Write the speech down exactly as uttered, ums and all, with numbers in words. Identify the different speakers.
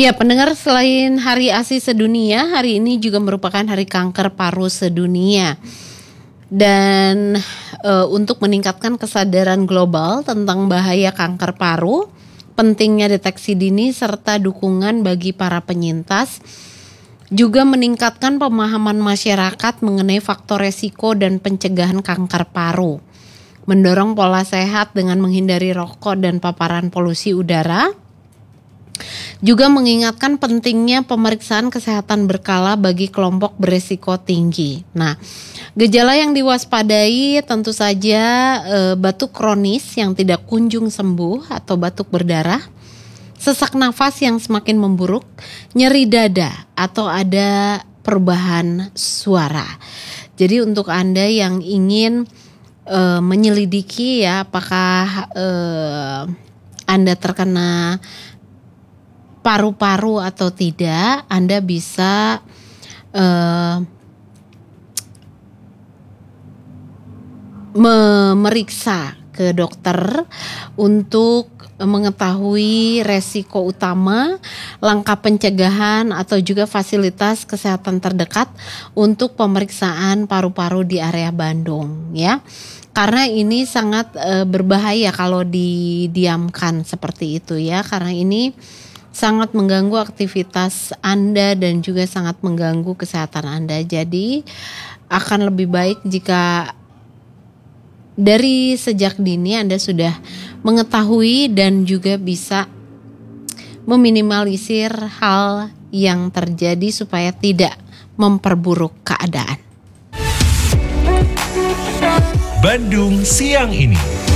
Speaker 1: Ya, pendengar, selain Hari A S I sedunia, hari ini juga merupakan Hari Kanker Paru Sedunia. Dan e, untuk meningkatkan kesadaran global tentang bahaya kanker paru, pentingnya deteksi dini serta dukungan bagi para penyintas, juga meningkatkan pemahaman masyarakat mengenai faktor resiko dan pencegahan kanker paru, mendorong pola sehat dengan menghindari rokok dan paparan polusi udara, juga mengingatkan pentingnya pemeriksaan kesehatan berkala bagi kelompok beresiko tinggi. Nah, gejala yang diwaspadai tentu saja e, batuk kronis yang tidak kunjung sembuh atau batuk berdarah, sesak nafas yang semakin memburuk, nyeri dada, atau ada perubahan suara. Jadi untuk Anda yang ingin e, menyelidiki ya apakah e, Anda terkena paru-paru atau tidak, Anda bisa uh, memeriksa ke dokter untuk mengetahui resiko utama, langkah pencegahan atau juga fasilitas kesehatan terdekat untuk pemeriksaan paru-paru di area Bandung ya. Karena ini sangat uh, berbahaya kalau didiamkan seperti itu ya, karena ini sangat mengganggu aktivitas Anda dan juga sangat mengganggu kesehatan Anda. Jadi akan lebih baik jika dari sejak dini Anda sudah mengetahui dan juga bisa meminimalisir hal yang terjadi supaya tidak memperburuk keadaan.
Speaker 2: Bandung Siang Ini.